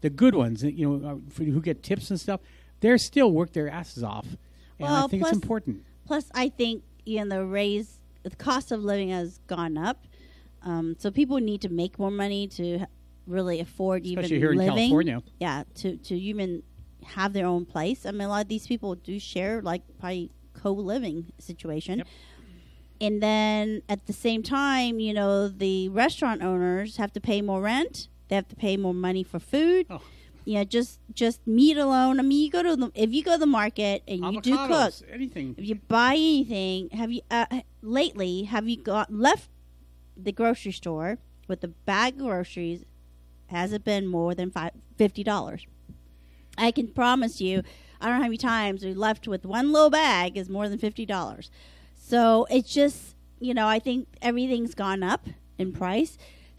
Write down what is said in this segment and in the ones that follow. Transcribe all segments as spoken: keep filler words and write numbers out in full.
the good ones, you know, who get tips and stuff, they're still work their asses off. And well, I think plus, it's important. Plus, I think, you know, the raise, the cost of living has gone up. Um, so people need to make more money to really afford Especially even here living. in California. Yeah, to, to even have their own place. I mean, a lot of these people do share, like, probably co-living situation. Yep. And then at the same time, you know, the restaurant owners have to pay more rent. They have to pay more money for food. Oh. Yeah, just just meat alone. I mean, you go to the if you go to the market and you do cook, Avocados, anything. if you buy anything, have you uh, lately have you got left the grocery store with the bag of groceries? Has it been more than five, fifty dollars? I can promise you, I don't know how many times we left with one little bag is more than fifty dollars. So it's just, you know, I think everything's gone up in price.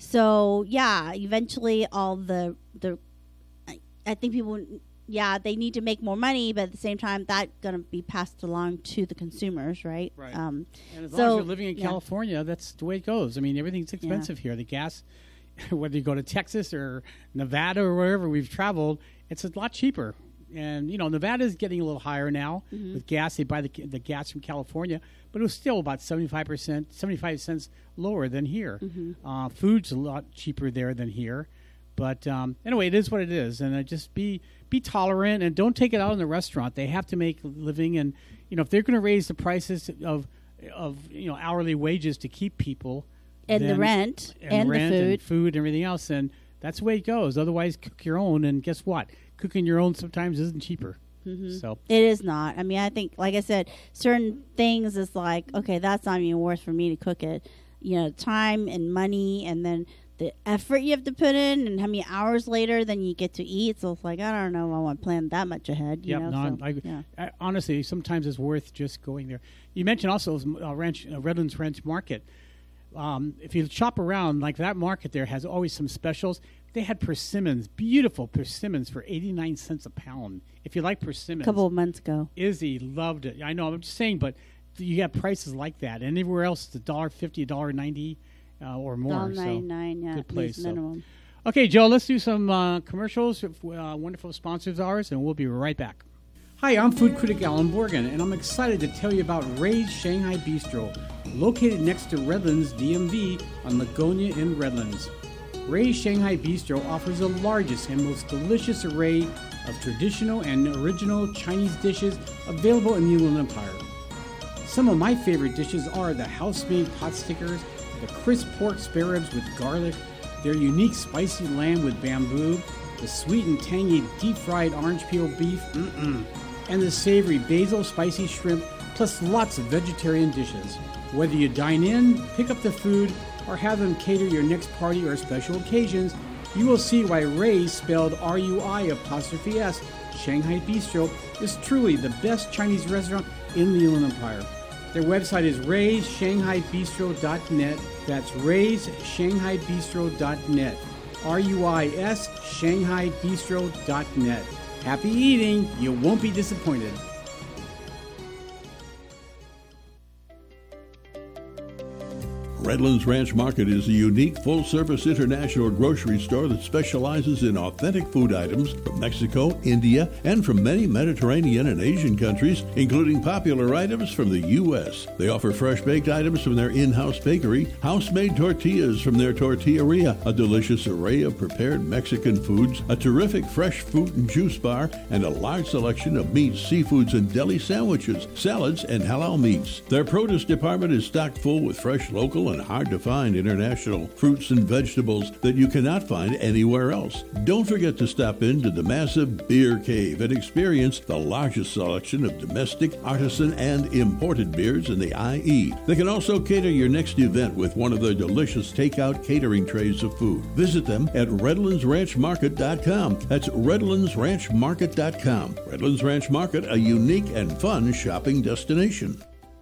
So yeah, eventually all the the I, I think people, yeah, they need to make more money, but at the same time, that's going to be passed along to the consumers, right? Right. Um, and as so, long as you're living in yeah. California, that's the way it goes. I mean, everything's expensive here. The gas, whether you go to Texas or Nevada or wherever we've traveled, it's a lot cheaper. And, you know, Nevada's getting a little higher now mm-hmm. with gas. They buy the, the gas from California, but it was still about seventy-five percent, seventy-five cents lower than here. Mm-hmm. Uh, food's a lot cheaper there than here. But um, anyway, it is what it is. And uh, just be be tolerant and don't take it out in the restaurant. They have to make a living. And, you know, if they're going to raise the prices of, of, you know, hourly wages to keep people. And then, the rent and, and rent the food. and food and everything else. And that's the way it goes. Otherwise, cook your own. And guess what? Cooking your own sometimes isn't cheaper. Mm-hmm. So it is not. I mean, I think, like I said, certain things is like, okay, that's not even worth for me to cook it. You know, time and money, and then the effort you have to put in, and how many hours later then you get to eat. So it's like, I don't know if I want to plan that much ahead. You yeah, know, no, so, I, yeah. I, honestly, sometimes it's worth just going there. You mentioned also uh, ranch, uh, Redlands Ranch Market. Um, if you shop around, like that market there has always some specials. They had persimmons, beautiful persimmons for eighty-nine cents a pound. If you like persimmons. A couple of months ago. Izzy loved it. I know, I'm just saying, but you have prices like that. And everywhere else, it's one dollar fifty, one dollar ninety uh, or more. one dollar ninety-nine, so yeah, good place. So. minimum. Okay, Joe, let's do some uh, commercials with uh, wonderful sponsors of ours, and we'll be right back. Hi, I'm food critic Alan Borgen, and I'm excited to tell you about Ray's Shanghai Bistro, located next to Redlands D M V on Lagonia in Redlands. Ray's Shanghai Bistro offers the largest and most delicious array of traditional and original Chinese dishes available in the Inland Empire. Some of my favorite dishes are the house-made pot stickers, the crisp pork spare ribs with garlic, their unique spicy lamb with bamboo, the sweet and tangy deep-fried orange peel beef, mm-mm, and the savory basil spicy shrimp, plus lots of vegetarian dishes. Whether you dine in, pick up the food, or have them cater your next party or special occasions, you will see why Ray's, spelled R U I apostrophe S, Shanghai Bistro, is truly the best Chinese restaurant in the Inland Empire. Their website is rays shanghai bistro dot net. That's rays shanghai bistro dot net. R U I S, shanghai bistro dot net. Happy eating. You won't be disappointed. Redlands Ranch Market is a unique full-service international grocery store that specializes in authentic food items from Mexico, India, and from many Mediterranean and Asian countries, including popular items from the U S They offer fresh-baked items from their in-house bakery, house-made tortillas from their tortilleria, a delicious array of prepared Mexican foods, a terrific fresh fruit and juice bar, and a large selection of meats, seafoods, and deli sandwiches, salads, and halal meats. Their produce department is stocked full with fresh, local, and hard-to-find international fruits and vegetables that you cannot find anywhere else. Don't forget to stop into the massive Beer Cave and experience the largest selection of domestic, artisan, and imported beers in the I E. They can also cater your next event with one of their delicious takeout catering trays of food. Visit them at redlands ranch market dot com. That's redlands ranch market dot com. Redlands Ranch Market, a unique and fun shopping destination.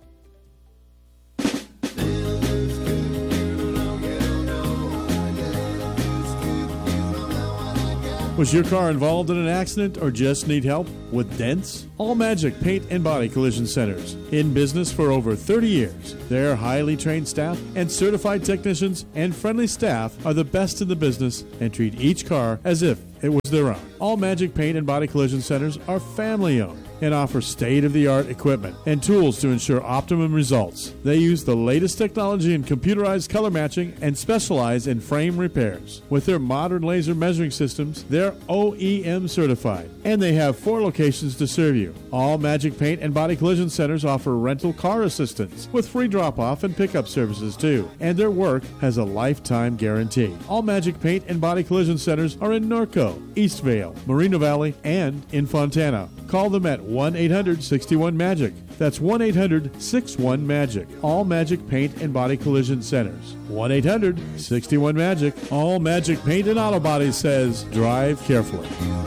Was your car involved in an accident or just need help with dents? All Magic Paint and Body Collision Centers. In business for over thirty years. Their highly trained staff and certified technicians and friendly staff are the best in the business and treat each car as if it was their own. All Magic Paint and Body Collision Centers are family-owned and offer state-of-the-art equipment and tools to ensure optimum results. They use the latest technology in computerized color matching and specialize in frame repairs. With their modern laser measuring systems, they're O E M certified, and they have four locations to serve you. All Magic Paint and Body Collision Centers offer rental car assistance with free drop-off and pickup services too, and their work has a lifetime guarantee. All Magic Paint and Body Collision Centers are in Norco, Eastvale, Moreno Valley, and in Fontana. Call them at one eight hundred six one MAGIC. That's one eight hundred six one MAGIC. All Magic Paint and Body Collision Centers. one eight hundred six one MAGIC. All Magic Paint and Auto Body says, drive carefully.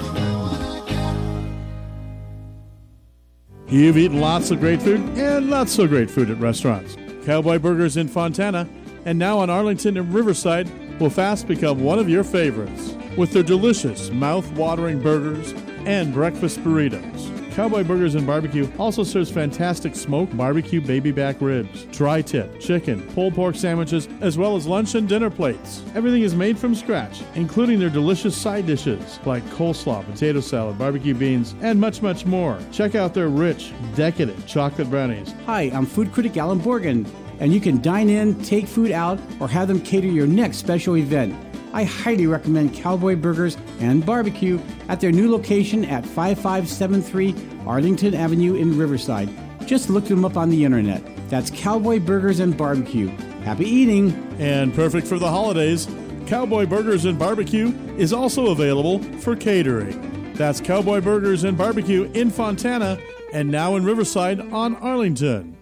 You've eaten lots of great food and not so great food at restaurants. Cowboy Burgers in Fontana and now in Arlington and Riverside will fast become one of your favorites with their delicious, mouth-watering burgers and breakfast burritos. Cowboy Burgers and Barbecue also serves fantastic smoked barbecue baby back ribs, tri-tip, chicken, pulled pork sandwiches, as well as lunch and dinner plates. Everything is made from scratch, including their delicious side dishes like coleslaw, potato salad, barbecue beans, and much, much more. Check out their rich, decadent chocolate brownies. Hi, I'm food critic Alan Borgen, and you can dine in, take food out, or have them cater your next special event. I highly recommend Cowboy Burgers and Barbecue at their new location at five five seven three Arlington Avenue in Riverside. Just look them up on the internet. That's Cowboy Burgers and Barbecue. Happy eating! And perfect for the holidays, Cowboy Burgers and Barbecue is also available for catering. That's Cowboy Burgers and Barbecue in Fontana and now in Riverside on Arlington.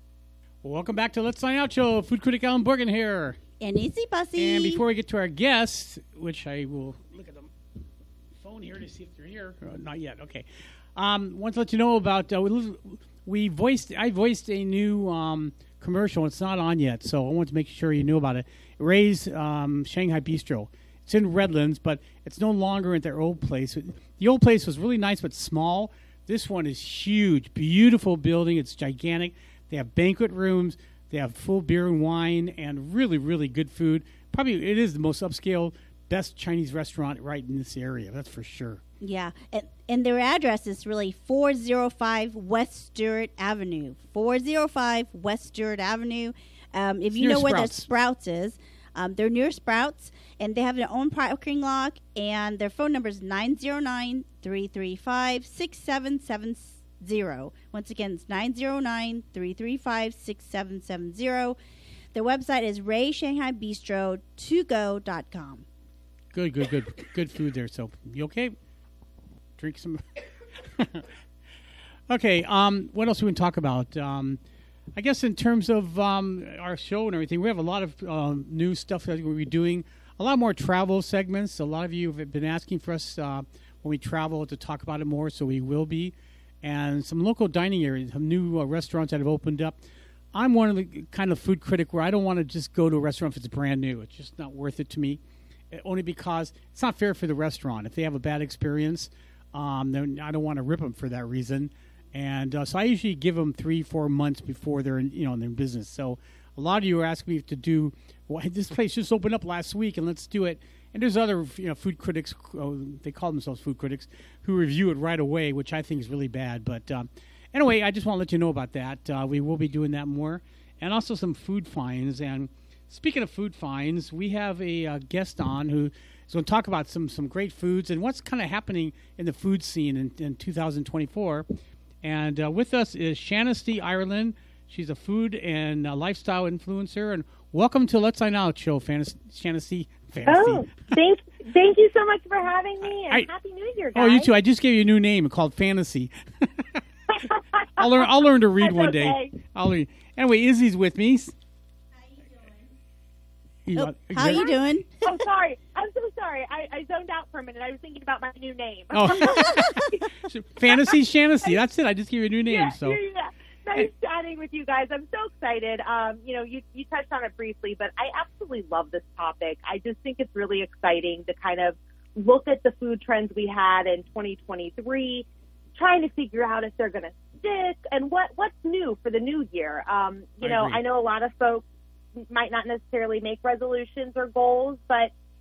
Welcome back to Let's Sign Out Show. Food critic Alan Borgen here. And Easy Bussy. And before we get to our guests, which I will look at the phone here to see if they're here. Uh, not yet. Okay. Um, want to let you know about uh, we, we voiced. I voiced a new um, commercial. It's not on yet, so I want to make sure you knew about it. Ray's um, Shanghai Bistro. It's in Redlands, but it's no longer at their old place. The old place was really nice but small. This one is huge, beautiful building. It's gigantic. They have banquet rooms. They have full beer and wine and really, really good food. Probably it is the most upscale, best Chinese restaurant right in this area. That's for sure. Yeah, and, and their address is really four oh five West Stewart Avenue. four oh five West Stewart Avenue. Um, if It's you near know where the Sprouts. Sprouts is, um, they're near Sprouts, and they have their own parking lot, and their phone number is nine oh nine, three three five, six seven seven zero. Once again, it's nine oh nine, three three five, six seven seven zero. Their website is ray shanghai bistro to go dot com. Good, good, good, good food there. So you okay? Drink some. Okay. Um, what else we can talk about? Um, I guess in terms of um, our show and everything, we have a lot of uh, new stuff that we'll be doing. A lot more travel segments. A lot of you have been asking for us uh, when we travel to talk about it more, so we will be. And some local dining areas, some new uh, restaurants that have opened up. I'm one of the kind of food critic where I don't want to just go to a restaurant if it's brand new. It's just not worth it to me, uh, only because it's not fair for the restaurant. If they have a bad experience, um, then I don't want to rip them for that reason. And uh, so I usually give them three, four months before they're in, you know, in their business. So a lot of you are asking me to do, well, this place just opened up last week, and let's do it. And there's other, you know, food critics, uh, they call themselves food critics, who review it right away, which I think is really bad. But um, anyway, I just want to let you know about that. Uh, we will be doing that more. And also some food finds. And speaking of food finds, we have a uh, guest on who is going to talk about some, some great foods and what's kind of happening in the food scene in, in two thousand twenty-four. And uh, with us is Shanasty Ireland. She's a food and uh, lifestyle influencer. And welcome to Let's Sign Out Show, Fantasy, Shanasty. Oh, thank, thank you so much for having me, and I, Happy New Year, guys. Oh, you too. I just gave you a new name called Fantasy. I'll learn. I'll learn to read That's one okay. day. I'll learn. Anyway, Izzy's with me. How You you doing? want- Oh, how you doing? Oh, sorry. I'm so sorry. I, I zoned out for a minute. I was thinking about my new name. Oh, Fantasy Shanasty. That's it. I just gave you a new name. yeah, So yeah, yeah. Nice chatting with you guys. I'm so excited. Um, you know, you, you touched on it briefly, but I absolutely love this topic. I just think it's really exciting to kind of look at the food trends we had in twenty twenty-three, trying to figure out if they're going to stick and what, what's new for the new year. Um, you I know, agree. I know a lot of folks might not necessarily make resolutions or goals, but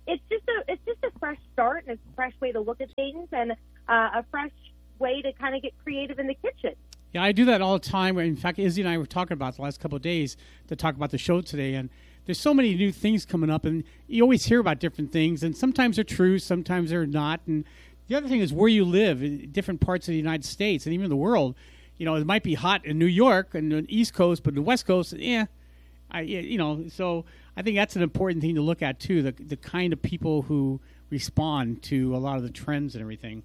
it's just a it's just a fresh start and it's a fresh way to look at things and uh, a fresh way to kind of get creative in the kitchen. Yeah, I do that all the time. In fact, Izzy and I were talking about the last couple of days to talk about the show today, and there's so many new things coming up, and you always hear about different things, and sometimes they're true, sometimes they're not. And the other thing is where you live in different parts of the United States and even the world. You know, it might be hot in New York and the East Coast, but the West Coast, yeah, I, you know. So I think that's an important thing to look at too. The the kind of people who respond to a lot of the trends and everything.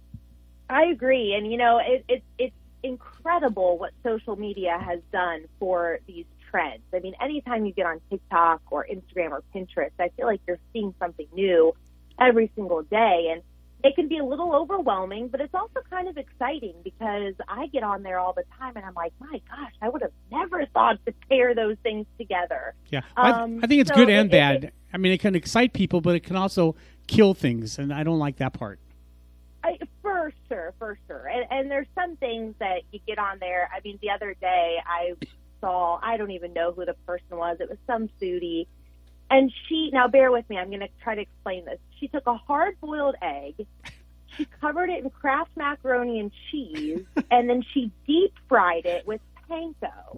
I agree, and you know, it, it it's incredible what social media has done for these trends. I mean, anytime you get on TikTok or Instagram or Pinterest, I feel like you're seeing something new every single day, and it can be a little overwhelming, but it's also kind of exciting because I get on there all the time and I'm like, my gosh, I would have never thought to pair those things together. Yeah, um, I, I think it's so good and it, bad. It, I mean, it can excite people, but it can also kill things, and I don't like that part. I, for sure, for sure. And, and there's some things that you get on there. I mean, the other day I saw, I don't even know who the person was. It was some foodie. And she, now bear with me, I'm going to try to explain this. She took a hard-boiled egg, she covered it in Kraft macaroni and cheese, and then she deep-fried it with panko.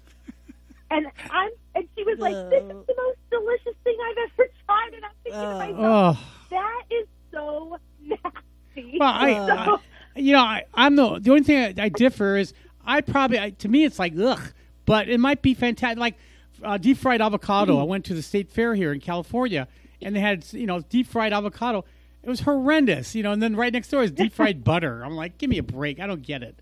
And I'm, and she was like, this is the most delicious thing I've ever tried. And I'm thinking uh, to myself, oh. that is so nasty. Well, I, so, I you know, I, I'm the the only thing I, I differ is I probably I, to me it's like ugh, but it might be fantastic. Like uh, deep fried avocado. Mm. I went to the state fair here in California, and they had you know deep fried avocado. It was horrendous, you know. And then right next door is deep fried butter. I'm like, give me a break. I don't get it.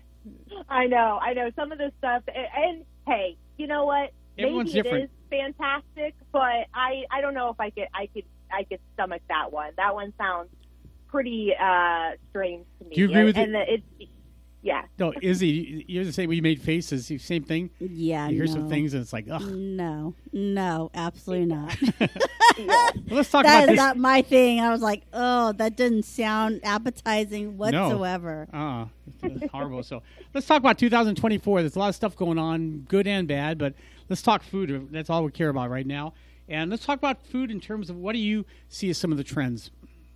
I know, I know some of this stuff, and, and hey, you know what? Everyone's Maybe different. It is fantastic, but I, I don't know if I could I could I could stomach that one. That one sounds pretty uh, strange to me. Do you agree with and, it? And it's yeah. No, Izzy, you're the same. You made faces. Same thing. Yeah, you hear no. some things and it's like, ugh. No, no, absolutely not. yeah. Well, let's talk That about is this. not my thing. I was like, oh, that didn't sound appetizing whatsoever. No. Uh, it's horrible. So let's talk about two thousand twenty-four. There's a lot of stuff going on, good and bad, but let's talk food. That's all we care about right now. And let's talk about food in terms of what do you see as some of the trends?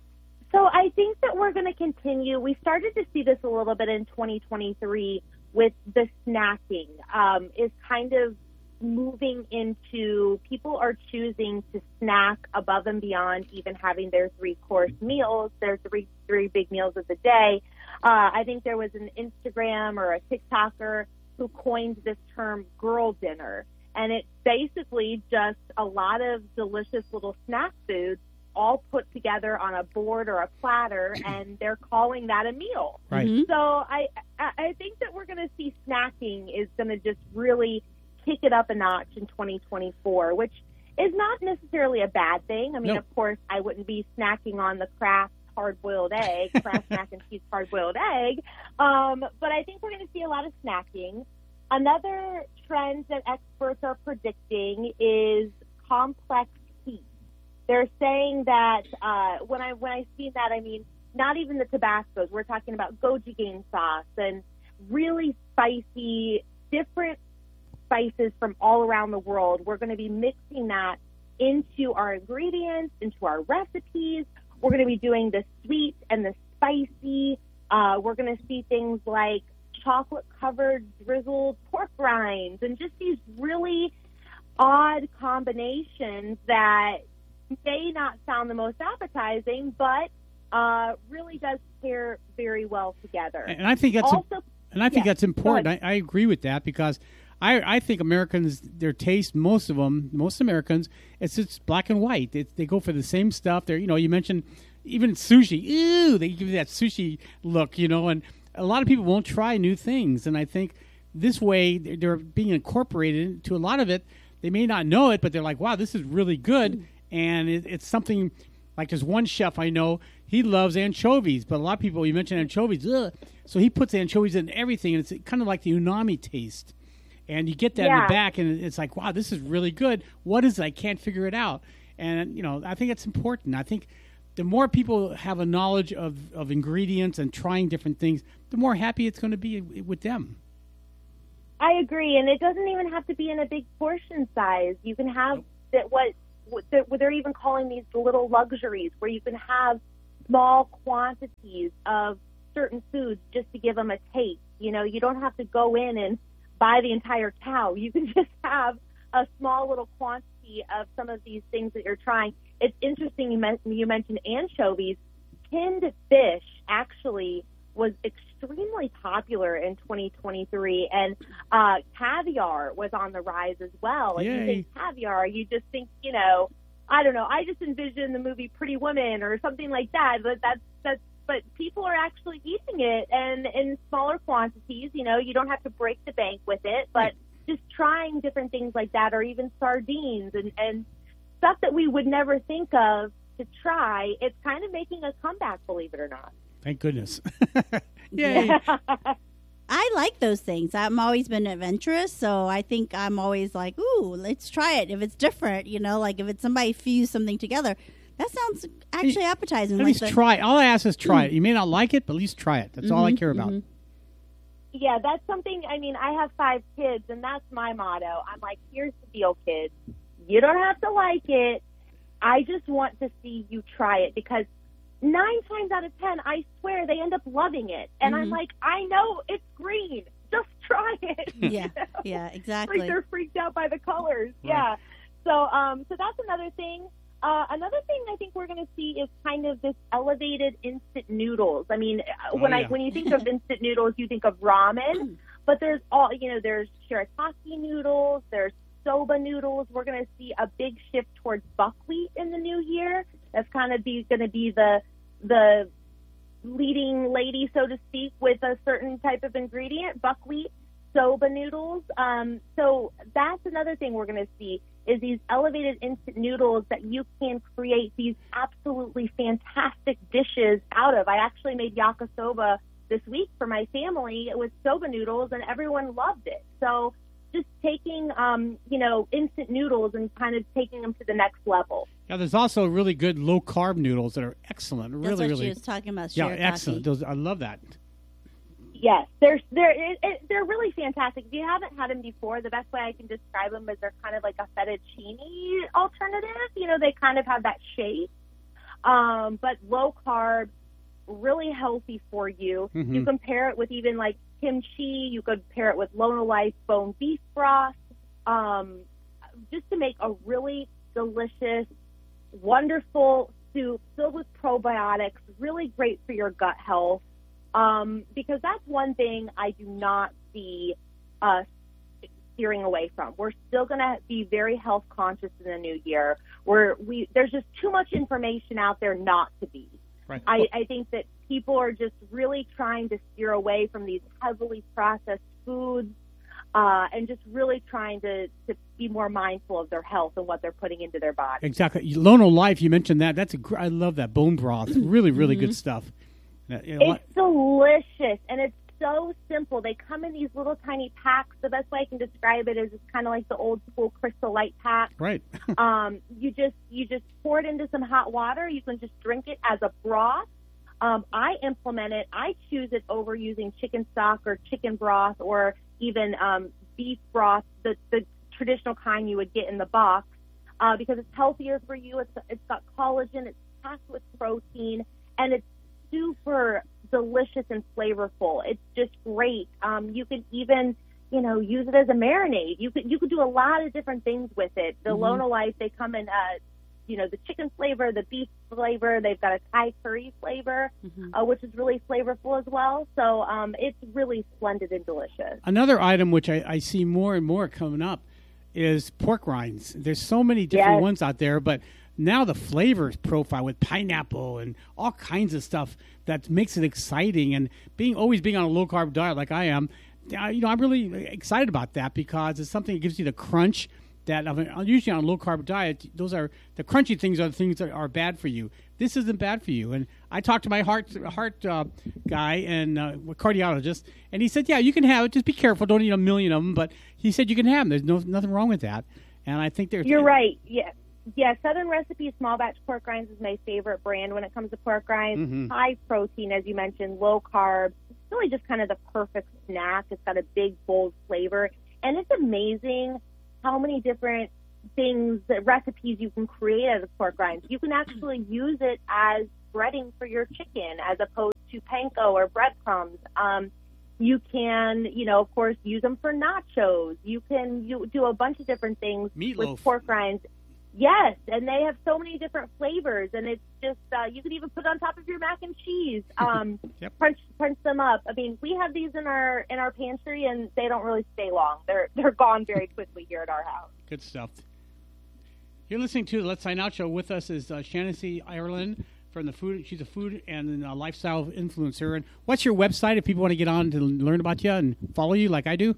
So I think that we're going to continue. We started to see this a little bit in twenty twenty-three with the snacking um, is kind of moving into people are choosing to snack above and beyond even having their three-course meals, their three three big meals of the day. Uh, I think there was an Instagram or a TikToker who coined this term girl dinner, and it's basically just a lot of delicious little snack foods all put together on a board or a platter, and they're calling that a meal. Right. Mm-hmm. So I I think that we're going to see snacking is going to just really kick it up a notch in twenty twenty-four, which is not necessarily a bad thing. I mean, No. of course, I wouldn't be snacking on the Kraft hard-boiled egg, Kraft mac and cheese hard-boiled egg, um, but I think we're going to see a lot of snacking. Another trend that experts are predicting is complex heat. They're saying that uh, when I when I see that, I mean not even the Tabascos. We're talking about gochujang sauce and really spicy, different spices from all around the world. We're going to be mixing that into our ingredients, into our recipes. We're going to be doing the sweet and the spicy. Uh, we're going to see things like chocolate-covered drizzled pork rinds and just these really odd combinations that may not sound the most appetizing, but uh, really does pair very well together. And I think that's also, and I think yeah, that's important. I, I agree with that because I, I think Americans, their taste, most of them, most Americans, it's just black and white. It, they go for the same stuff. They're, you know, you mentioned even sushi. Ew, they give you that sushi look, you know, and a lot of people won't try new things. And I think this way they're, they're being incorporated into a lot of it. They may not know it, but they're like, wow, this is really good. And it, it's something like there's one chef I know, he loves anchovies, but a lot of people, you mentioned anchovies, ugh. So he puts anchovies in everything, and it's kind of like the umami taste. And you get that in Yeah. the back, and it's like, wow, this is really good. What is it? I can't figure it out. And, you know, I think it's important. I think the more people have a knowledge of, of ingredients and trying different things, the more happy it's going to be with them. I agree, and it doesn't even have to be in a big portion size. You can have that what they're, they're even calling these little luxuries where you can have small quantities of certain foods just to give them a taste. You know, you don't have to go in and buy the entire cow. You can just have a small little quantity of some of these things that you're trying. It's interesting you, men- you mentioned anchovies. Tinned fish actually was extremely popular in twenty twenty-three, and uh, caviar was on the rise as well. And Yay. you think caviar, you just think, you know, I don't know, I just envision the movie Pretty Woman or something like that, but that's, that's, but people are actually eating it, and in smaller quantities. You know, you don't have to break the bank with it, but just trying different things like that, or even sardines and, and stuff that we would never think of to try. It's kind of making a comeback, believe it or not. Thank goodness. Yay. I like those things. I'm always been adventurous, so I think I'm always like, ooh, let's try it. If it's different, you know, like if it's somebody fuse something together, that sounds actually appetizing. At like least the, try it. All I ask is try it. You may not like it, but at least try it. That's mm-hmm, all I care about. Mm-hmm. Yeah, that's something, I mean, I have five kids, and that's my motto. I'm like, here's the deal, kids. You don't have to like it. I just want to see you try it, because nine times out of ten, I swear, they end up loving it. And mm-hmm. I'm like, I know it's green. Just try it. Yeah, you know? yeah, exactly. Like they're freaked out by the colors. Right. Yeah. So, um, so that's another thing. Uh, another thing I think we're going to see is kind of this elevated instant noodles. I mean, Oh, when I yeah. when you think of instant noodles, you think of ramen, but there's all, you know, there's shirataki noodles, there's soba noodles. We're going to see a big shift towards buckwheat in the new year. That's kind of be going to be the the leading lady, so to speak, with a certain type of ingredient, buckwheat, soba noodles. Um, so that's another thing we're going to see, is these elevated instant noodles that you can create these absolutely fantastic dishes out of. I actually made yakisoba this week for my family with soba noodles, and everyone loved it. So just taking, um, you know, instant noodles and kind of taking them to the next level. Yeah, there's also really good low carb noodles that are excellent. Really, That's what really. she was talking about. Yeah, shirataki. excellent. Those, I love that. Yes, they're they're it, it, they're really fantastic. If you haven't had them before, the best way I can describe them is they're kind of like a fettuccine alternative. You know, they kind of have that shape, um, but low carb, really healthy for you. Mm-hmm. You can pair it with even like kimchi. You could pair it with Lona Life bone beef broth, um, just to make a really delicious, wonderful soup filled with probiotics. Really great for your gut health. Um, because that's one thing I do not see us steering away from. We're still going to be very health conscious in the new year. Where we there's just too much information out there not to be. Right. I, I think that people are just really trying to steer away from these heavily processed foods, uh, and just really trying to, to be more mindful of their health and what they're putting into their body. Exactly. Lono Life, you mentioned that. That's a gr- I love that bone broth. Really, really good stuff. Uh, you know, It's delicious, and it's so simple. They come in these little tiny packs. The best way I can describe it is it's kind of like the old school Crystal Light pack. right. um, you just you just pour it into some hot water. You can just drink it as a broth. Um, I implement it. I choose it over using chicken stock or chicken broth or even um, beef broth, the, the traditional kind you would get in the box, uh, because it's healthier for you. It's it's got collagen. It's packed with protein, and it's super delicious and flavorful. It's just great. Um, you could even, you know, use it as a marinade. You could you could do a lot of different things with it. The Mm-hmm. Lona Life, they come in, uh, you know, the chicken flavor, the beef flavor. They've got a Thai curry flavor, Mm-hmm. uh, which is really flavorful as well. So um, it's really splendid and delicious. Another item which I, I see more and more coming up is pork rinds. There's so many different Yes. ones out there, but now the flavors profile with pineapple and all kinds of stuff that makes it exciting. And being always being on a low carb diet like I am, uh, you know, I'm really excited about that because it's something that gives you the crunch that I mean, usually on a low carb diet, those are the crunchy things are the things that are bad for you. This isn't bad for you. And I talked to my heart heart uh, guy and uh, cardiologist, and he said, yeah, you can have it. Just be careful. Don't eat a million of them. But he said you can have them. There's no nothing wrong with that. And I think there's You're right. Yeah. Yeah, Southern Recipe small batch pork rinds is my favorite brand when it comes to pork rinds. Mhm. High protein, as you mentioned, low carb. It's really just kind of the perfect snack. It's got a big, bold flavor. And it's amazing how many different things, the recipes you can create out of pork rinds. You can actually use it as breading for your chicken as opposed to panko or breadcrumbs. Um, you can, you know, of course, use them for nachos. You can you do a bunch of different things Meatloaf. with pork rinds. Yes, and they have so many different flavors, and it's just, uh, you can even put it on top of your mac and cheese, um, Yep. crunch, crunch them up. I mean, we have these in our in our pantry, and they don't really stay long. They're they're gone very quickly here at our house. Good stuff. You're listening to the Let's Sign Out Show. With us is uh, Shannon C. Ireland from the food. She's a food and uh, lifestyle influencer. And what's your website if people want to get on to learn about you and follow you like I do?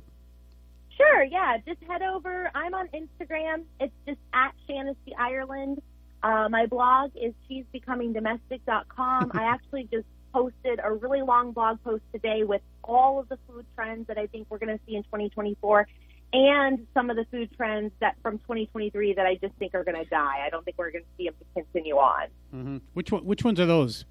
Sure, yeah. Just head over. I'm on Instagram. It's just at Shannon C. Ireland. Uh, my blog is cheese becoming domestic dot com. I actually just posted a really long blog post today with all of the food trends that I think we're going to see in twenty twenty-four and some of the food trends that from twenty twenty-three that I just think are going to die. I don't think we're going to see them continue on. Mm-hmm. Which one, which ones are those?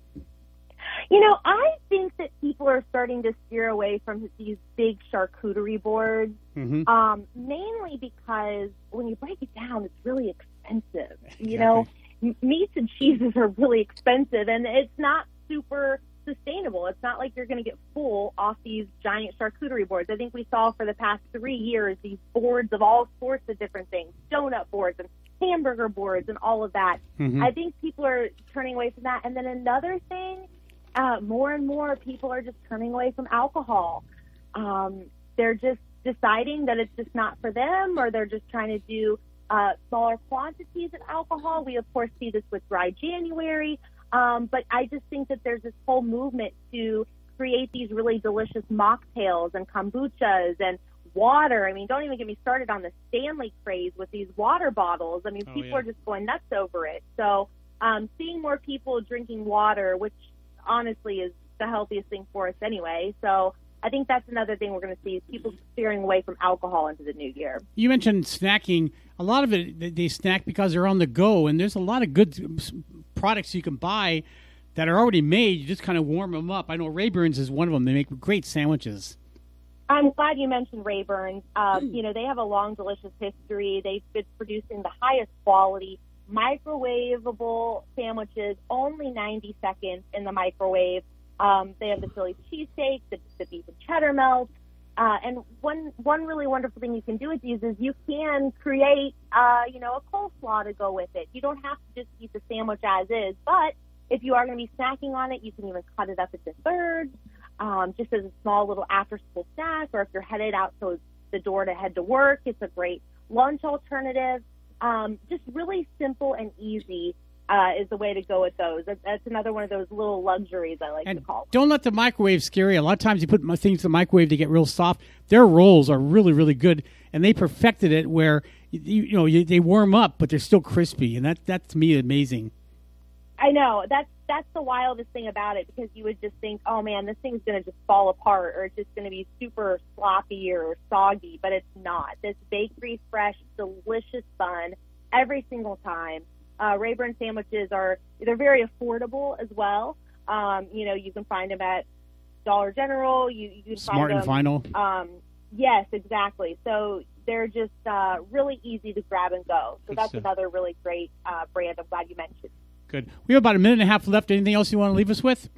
You know, I think that people are starting to steer away from these big charcuterie boards, Mm-hmm. um, mainly because when you break it down, it's really expensive. Exactly. You know, m- meats and cheeses are really expensive, and it's not super sustainable. It's not like you're going to get full off these giant charcuterie boards. I think we saw for the past three years these boards of all sorts of different things, donut boards and hamburger boards and all of that. Mm-hmm. I think people are turning away from that. And then another thing, uh, more and more people are just turning away from alcohol. Um, they're just deciding that it's just not for them, or they're just trying to do uh, smaller quantities of alcohol. We, of course, see this with Dry January. Um, but I just think that there's this whole movement to create these really delicious mocktails and kombuchas and water. I mean, don't even get me started on the Stanley craze with these water bottles. I mean, Oh, people yeah. are just going nuts over it. So um, seeing more people drinking water, which honestly is the healthiest thing for us anyway. So I think that's another thing we're going to see is people steering away from alcohol into the new year. You mentioned snacking. A lot of it, they- they snack because they're on the go, and there's a lot of good s- products you can buy that are already made. You just kind of warm them up. I know Rayburns is one of them. They make great sandwiches. I'm glad you mentioned Rayburns. Um, you know, they have a long, delicious history. They've been producing the highest quality microwavable sandwiches, only ninety seconds in the microwave. Um, they have the Philly cheesesteak, the, the beef and cheddar melt. Uh, and one one really wonderful thing you can do with these is you can create, uh, you know, a coleslaw to go with it. You don't have to just eat the sandwich as is, but if you are going to be snacking on it, you can even cut it up into thirds, um, just as a small little after-school snack, or if you're headed out to the door to head to work, it's a great lunch alternative. Um, just really simple and easy uh, is the way to go with those. That's, that's another one of those little luxuries I like And to call them. don't let the microwave scare you. A lot of times you put m- things in the microwave to get real soft. Their rolls are really, really good, and they perfected it where you, you know you, they warm up, but they're still crispy, and that that to me is amazing. I know that's that's the wildest thing about it, because you would just think, oh man, this thing's going to just fall apart, or it's just going to be super sloppy or soggy, but it's not. This bakery fresh, delicious bun every single time. Uh, Rayburn sandwiches are they're very affordable as well. Um, you know, you can find them at Dollar General. You, you can Smart find and them, Final. Um, yes, exactly. So they're just uh, really easy to grab and go. So Good that's stuff. another really great uh, brand. I'm glad you mentioned. Good. We have about a minute and a half left. Anything else you want to leave us with?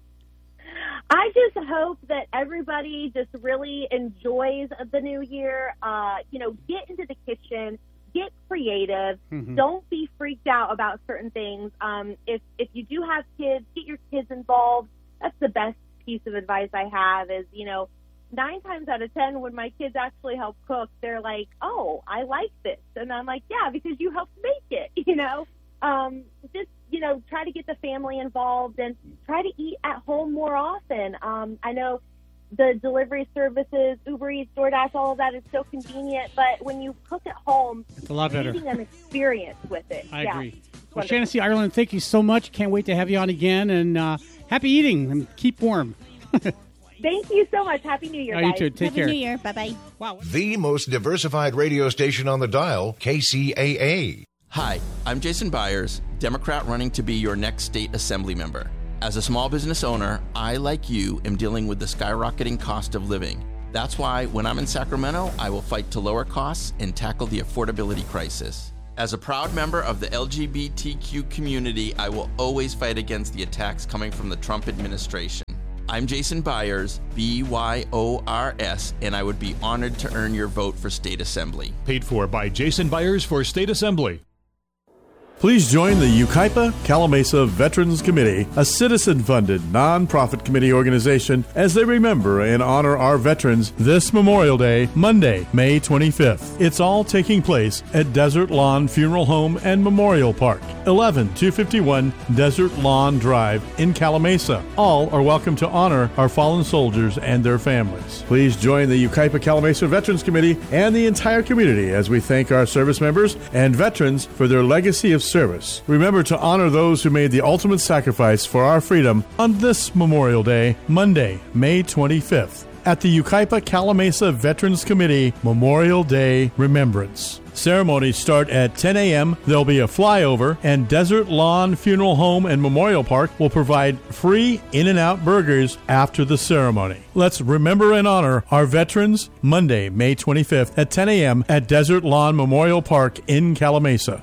I just hope that everybody just really enjoys the new year. Uh, you know, get into the kitchen, get creative. Mhm. Don't be freaked out about certain things. Um, if if you do have kids, get your kids involved. That's the best piece of advice I have. Is you know, nine times out of ten, when my kids actually help cook, they're like, "Oh, I like this," and I'm like, "Yeah, because you helped make it." You know. Um, just, you know, try to get the family involved and try to eat at home more often. Um, I know the delivery services, Uber Eats, DoorDash, all of that is so convenient, but when you cook at home, It's a lot better. creating an experience with it. I yeah, agree. it's Well, wonderful. Shannon C. Ireland, thank you so much. Can't wait to have you on again. And uh, happy eating and keep warm. Thank you so much. Happy New Year, Oh, you guys. too. Take Happy care. New Year. Bye-bye. Wow. The most diversified radio station on the dial, K C A A. Hi, I'm Jason Byers, Democrat running to be your next state assembly member. As a small business owner, I, like you, am dealing with the skyrocketing cost of living. That's why when I'm in Sacramento, I will fight to lower costs and tackle the affordability crisis. As a proud member of the L G B T Q community, I will always fight against the attacks coming from the Trump administration. I'm Jason Byers, B Y O R S, and I would be honored to earn your vote for State Assembly. Paid for by Jason Byers for State Assembly. Please join the Yucaipa Calamasa Veterans Committee, a citizen-funded, nonprofit committee organization, as they remember and honor our veterans this Memorial Day, Monday, May twenty-fifth. It's all taking place at Desert Lawn Funeral Home and Memorial Park, eleven two fifty-one Desert Lawn Drive in Calamasa. All are welcome to honor our fallen soldiers and their families. Please join the Yucaipa Calamasa Veterans Committee and the entire community as we thank our service members and veterans for their legacy of service. Remember to honor those who made the ultimate sacrifice for our freedom on this Memorial Day, Monday, May twenty-fifth, at the Yucaipa Calamasa Veterans Committee Memorial Day Remembrance. Ceremonies start at ten a.m. There'll be a flyover, and Desert Lawn Funeral Home and Memorial Park will provide free In-N-Out burgers after the ceremony. Let's remember and honor our veterans Monday, May twenty-fifth at ten a.m. at Desert Lawn Memorial Park in Calamasa.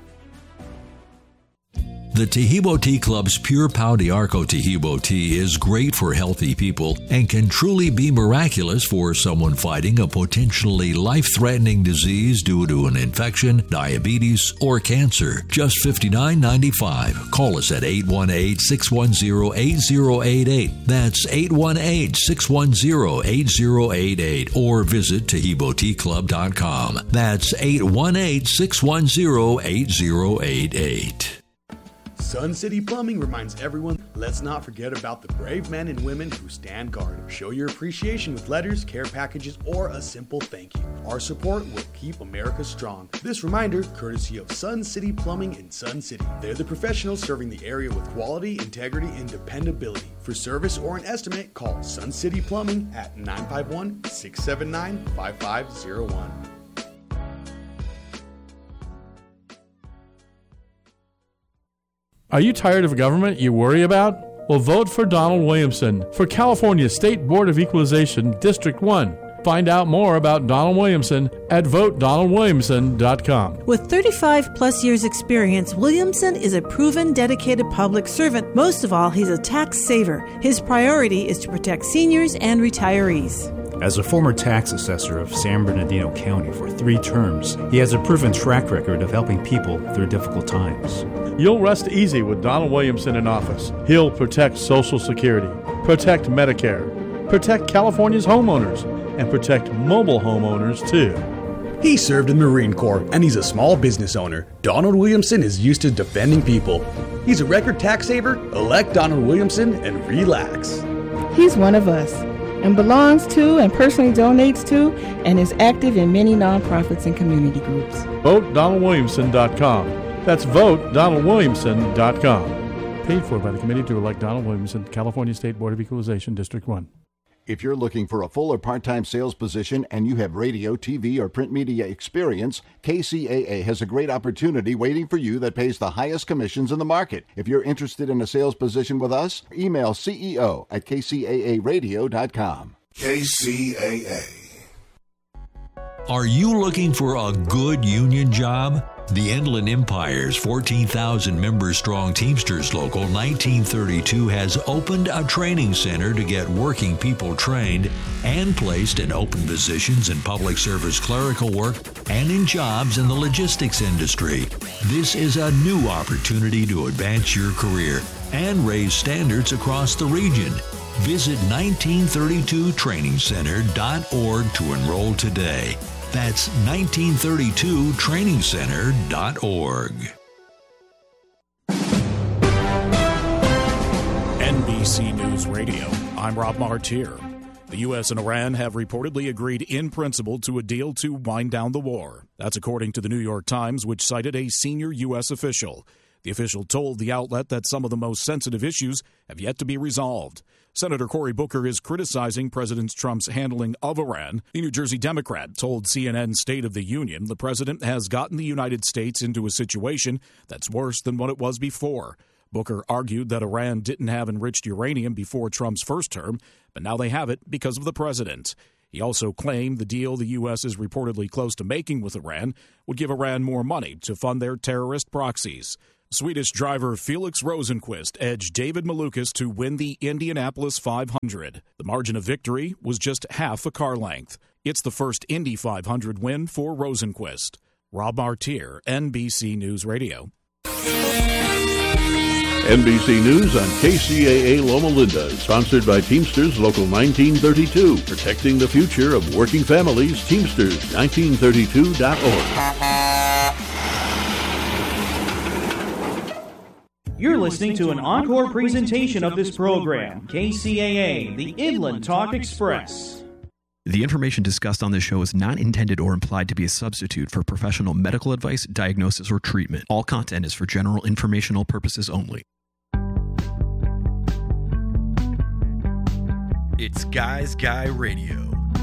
The Tahibo Tea Club's Pure Pau de Arco Tahibo tea is great for healthy people and can truly be miraculous for someone fighting a potentially life-threatening disease due to an infection, diabetes, or cancer. Just fifty-nine ninety-five. Call us at eight one eight, six one zero, eight zero eight eight. That's eight one eight, six one zero, eight zero eight eight. Or visit Tahibo Tea Club dot com. That's eight one eight, six one zero, eight zero eight eight. Sun City Plumbing reminds everyone, let's not forget about the brave men and women who stand guard. Show your appreciation with letters, care packages, or a simple thank you. Our support will keep America strong. This reminder, courtesy of Sun City Plumbing in Sun City. They're the professionals serving the area with quality, integrity, and dependability. For service or an estimate, call Sun City Plumbing at nine five one, six seven nine, five five zero one. Are you tired of a government you worry about? Well, vote for Donald Williamson for California State Board of Equalization, District one. Find out more about Donald Williamson at vote donald williamson dot com. With thirty-five plus years experience, Williamson is a proven, dedicated public servant. Most of all, he's a tax saver. His priority is to protect seniors and retirees. As a former tax assessor of San Bernardino County for three terms, he has a proven track record of helping people through difficult times. You'll rest easy with Donald Williamson in office. He'll protect Social Security, protect Medicare, protect California's homeowners, and protect mobile homeowners, too. He served in the Marine Corps, and he's a small business owner. Donald Williamson is used to defending people. He's a record tax saver. Elect Donald Williamson and relax. He's one of us, and belongs to and personally donates to and is active in many nonprofits and community groups. vote donald williamson dot com. That's vote donald williamson dot com. Paid for by the Committee to Elect Donald Williamson, California State Board of Equalization, District one. If you're looking for a full or part-time sales position and you have radio, T V, or print media experience, K C A A has a great opportunity waiting for you that pays the highest commissions in the market. If you're interested in a sales position with us, email C E O at k c a a radio dot com. K C A A. Are you looking for a good union job? The Inland Empire's fourteen thousand member strong Teamsters Local nineteen thirty-two has opened a training center to get working people trained and placed in open positions in public service clerical work and in jobs in the logistics industry. This is a new opportunity to advance your career and raise standards across the region. Visit nineteen thirty-two training center dot org to enroll today. That's nineteen thirty-two training center dot org. N B C News Radio, I'm Rob Martier. The U S and Iran have reportedly agreed in principle to a deal to wind down the war. That's according to the New York Times, which cited a senior U S official. The official told the outlet that some of the most sensitive issues have yet to be resolved. Senator Cory Booker is criticizing President Trump's handling of Iran. The New Jersey Democrat told C N N State of the Union the president has gotten the United States into a situation that's worse than what it was before. Booker argued that Iran didn't have enriched uranium before Trump's first term, but now they have it because of the president. He He also claimed the deal the U S is reportedly close to making with Iran would give Iran more money to fund their terrorist proxies. Swedish driver Felix Rosenqvist edged David Malukas to win the Indianapolis five hundred. The margin of victory was just half a car length. It's the first Indy five hundred win for Rosenqvist. Rob Martier, N B C News Radio. N B C News on K C A A Loma Linda, sponsored by Teamsters Local nineteen thirty-two, protecting the future of working families. Teamsters nineteen thirty-two dot org. You're listening to an encore presentation of this program, K C A A, the Inland Talk Express. The information discussed on this show is not intended or implied to be a substitute for professional medical advice, diagnosis, or treatment. All content is for general informational purposes only. It's Guys Guy Radio.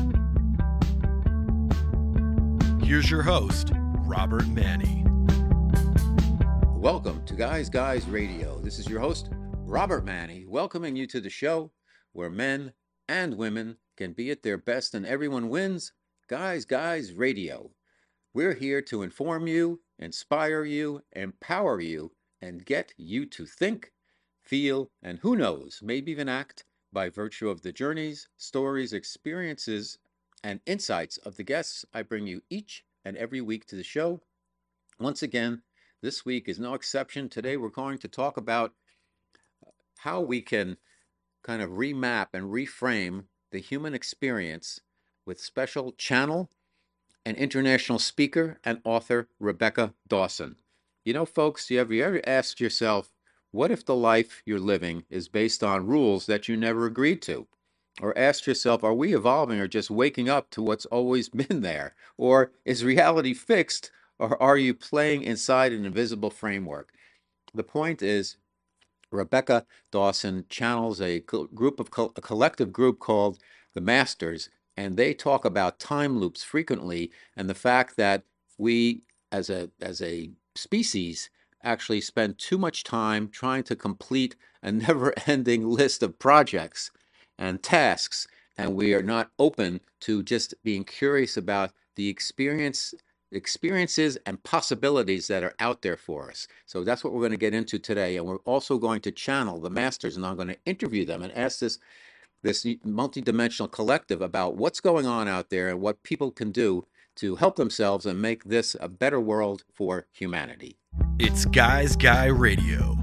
Here's your host, Robert Manny. Welcome to Guys Guys Radio. This is your host, Robert Manny, welcoming you to the show where men and women can be at their best and everyone wins. Guys Guys Radio. We're here to inform you, inspire you, empower you, and get you to think, feel, and who knows, maybe even act by virtue of the journeys, stories, experiences, and insights of the guests I bring you each and every week to the show. Once again, this week is no exception. Today we're going to talk about how we can kind of remap and reframe the human experience with special channel and international speaker and author Rebecca Dawson. You know, folks, have you ever asked yourself, what if the life you're living is based on rules that you never agreed to? Or asked yourself, are we evolving or just waking up to what's always been there? Or is reality fixed? Or are you playing inside an invisible framework? The point is, Rebecca Dawson channels a group of a collective group called the Masters, and they talk about time loops frequently and the fact that we, as a as a species, actually spend too much time trying to complete a never-ending list of projects and tasks, and we are not open to just being curious about the experience. experiences and possibilities that are out there for us. So that's what we're going to get into today. And we're also going to channel the Masters, and I'm going to interview them and ask this, this multidimensional collective about what's going on out there and what people can do to help themselves and make this a better world for humanity. It's Guys Guy Radio.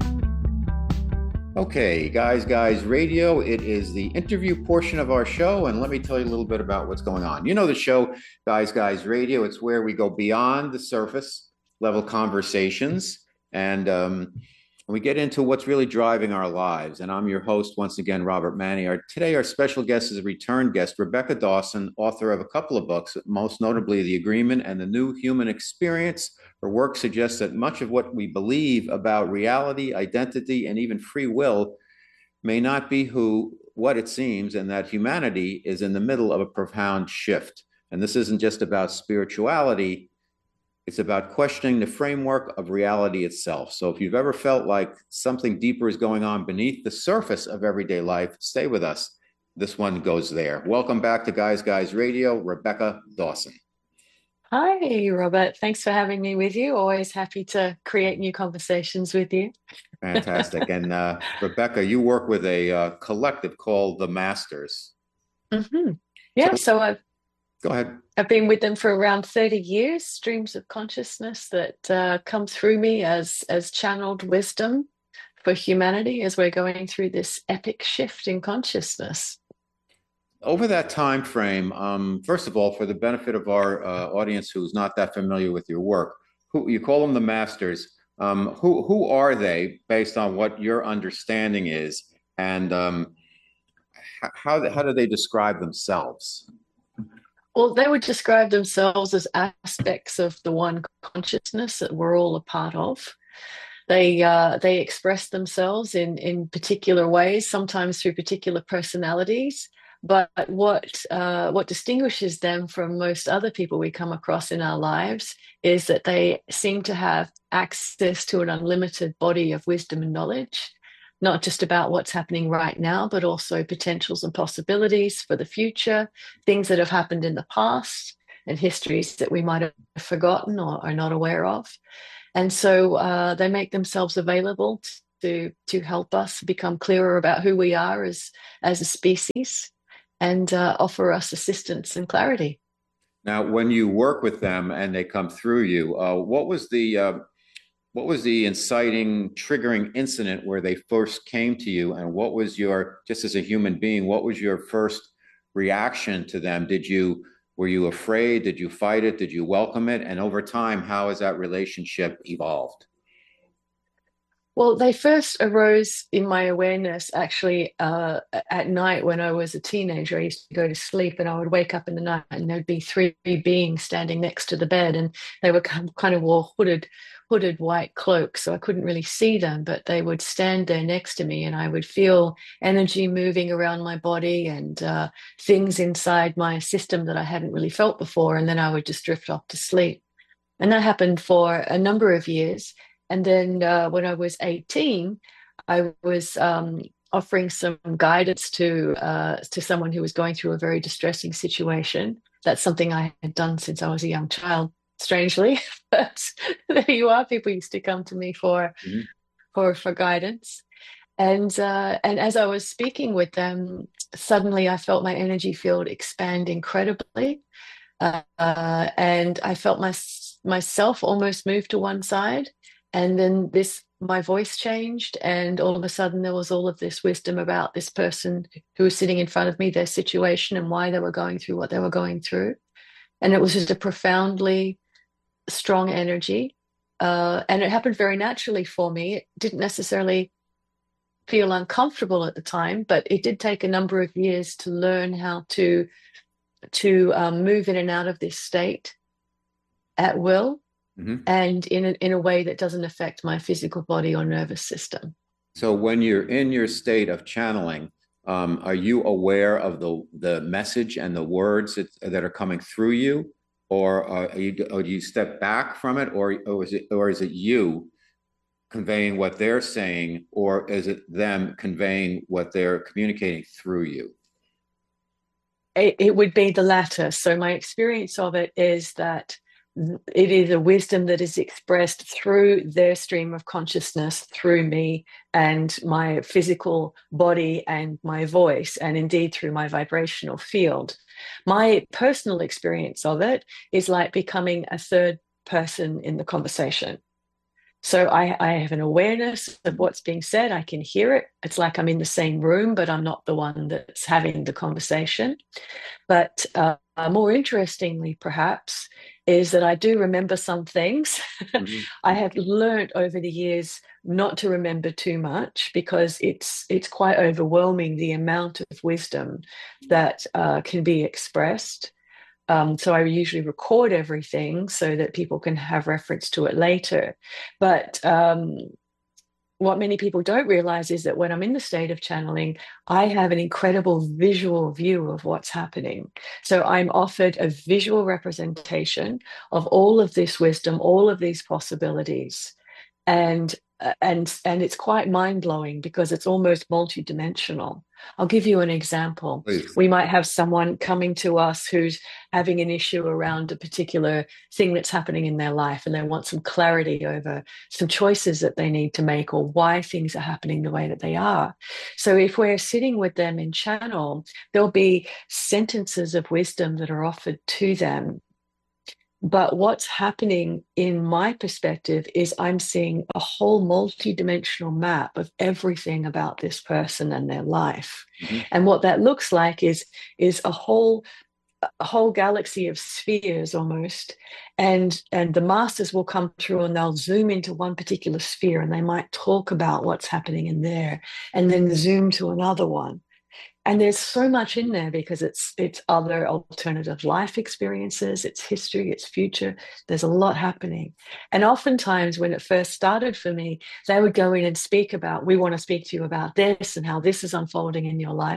Okay, Guys Guys Radio, it is the interview portion of our show, and let me tell you a little bit about what's going on. You know the show, Guys Guys Radio, it's where we go beyond the surface level conversations, and um, we get into what's really driving our lives. And I'm your host, once again, Robert Manny. Our, today, our special guest is a return guest, Rebecca Dawson, author of a couple of books, most notably The Agreement and The New Human Experience. Her work suggests that much of what we believe about reality, identity, and even free will may not be who what it seems, and that humanity is in the middle of a profound shift. And this isn't just about spirituality, it's about questioning the framework of reality itself. So if you've ever felt like something deeper is going on beneath the surface of everyday life, stay with us. This one goes there. Welcome back to Guys Guys Radio, Rebecca Dawson. Hi, Robert. Thanks for having me with you. Always happy to create new conversations with you. Fantastic. And uh, Rebecca, you work with a uh, collective called the Masters. Mm-hmm. Yeah, so, so I've go ahead. I've been with them for around thirty years. Streams of consciousness that uh, come through me as as channeled wisdom for humanity as we're going through this epic shift in consciousness. Over that time frame, um, first of all, for the benefit of our uh, audience who's not that familiar with your work, who you call them the Masters. Um, who who are they, based on what your understanding is, and um, how how do they describe themselves? Well, they would describe themselves as aspects of the one consciousness that we're all a part of. They uh, they express themselves in in particular ways, sometimes through particular personalities. But what uh, what distinguishes them from most other people we come across in our lives is that they seem to have access to an unlimited body of wisdom and knowledge. not just about what's happening right now, but also potentials and possibilities for the future, things that have happened in the past, and histories that we might have forgotten or are not aware of. And so uh, they make themselves available to to help us become clearer about who we are as, as a species, and uh, offer us assistance and clarity. Now, when you work with them and they come through you, uh, what was the uh, what was the inciting, triggering incident where they first came to you, and what was your, just as a human being, what was your first reaction to them? Did you were you afraid? Did you fight it? Did you welcome it? And over time, how has that relationship evolved? Well, they first arose in my awareness actually uh, at night when I was a teenager. I used to go to sleep and I would wake up in the night and there'd be three beings standing next to the bed, and they were kind of wore hooded, hooded white cloaks, so I couldn't really see them, but they would stand there next to me and I would feel energy moving around my body and uh, things inside my system that I hadn't really felt before, and then I would just drift off to sleep. And that happened for a number of years. And then uh, when I was eighteen, I was um, offering some guidance to uh, to someone who was going through a very distressing situation. That's something I had done since I was a young child, strangely. But there you are. People used to come to me for mm-hmm. for, for guidance. And uh, and as I was speaking with them, suddenly I felt my energy field expand incredibly. Uh, uh, and I felt my, myself almost move to one side. And then this, my voice changed, and all of a sudden there was all of this wisdom about this person who was sitting in front of me, their situation, and why they were going through what they were going through. And it was just a profoundly strong energy. Uh, and it happened very naturally for me. It didn't necessarily feel uncomfortable at the time, but it did take a number of years to learn how to, to um, move in and out of this state at will. Mm-hmm. And in a, in a way that doesn't affect my physical body or nervous system. So when you're in your state of channeling, um, are you aware of the the message and the words that, that are coming through you, or are you, or do you step back from it, or, or is it or is it you conveying what they're saying, or is it them conveying what they're communicating through you? It, it would be the latter. So my experience of it is that it is a wisdom that is expressed through their stream of consciousness, through me and my physical body and my voice, and indeed through my vibrational field. My personal experience of it is like becoming a third person in the conversation. So I, I have an awareness of what's being said. I can hear it. It's like I'm in the same room, but I'm not the one that's having the conversation. But uh, more interestingly, perhaps, is that I do remember some things. Mm-hmm. I have learned over the years not to remember too much, because it's it's quite overwhelming, the amount of wisdom that uh, can be expressed. Um, so I usually record everything so that people can have reference to it later. But um, what many people don't realize is that when I'm in the state of channeling, I have an incredible visual view of what's happening. So I'm offered a visual representation of all of this wisdom, all of these possibilities. And and and it's quite mind-blowing, because it's almost multidimensional. I'll give you an example. Please. We might have someone coming to us who's having an issue around a particular thing that's happening in their life, and they want some clarity over some choices that they need to make, or why things are happening the way that they are. So if we're sitting with them in channel, there'll be sentences of wisdom that are offered to them. But what's happening in my perspective is I'm seeing a whole multidimensional map of everything about this person and their life. Mm-hmm. And what that looks like is, is a whole a whole galaxy of spheres almost. And, and the masters will come through and they'll zoom into one particular sphere, and they might talk about what's happening in there, and then zoom to another one. And there's so much in there, because it's it's other alternative life experiences, it's history, it's future. There's a lot happening. And oftentimes when it first started for me, they would go in and speak about, we want to speak to you about this and how this is unfolding in your life.